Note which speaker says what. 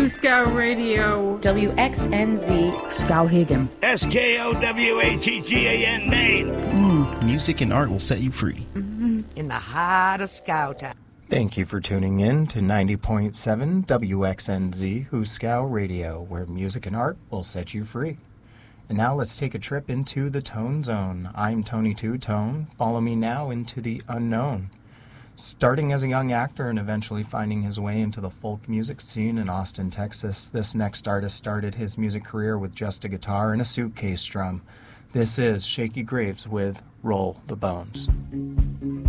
Speaker 1: Huskow Radio.
Speaker 2: WXNZ Skowhegan.
Speaker 3: SKOWHEGAN, Maine.
Speaker 4: Music and art will set you free.
Speaker 5: In the heart of Skowtown.
Speaker 6: Thank you for tuning in to 90.7 WXNZ Huskow Radio, where music and art will set you free. And now let's take a trip into the Tone Zone. I'm Tony Two Tone. Follow me now into the unknown. Starting as a young actor and eventually finding his way into the folk music scene in Austin, Texas, this next artist started his music career with just a guitar and a suitcase drum. This is Shaky Graves with Roll the Bones.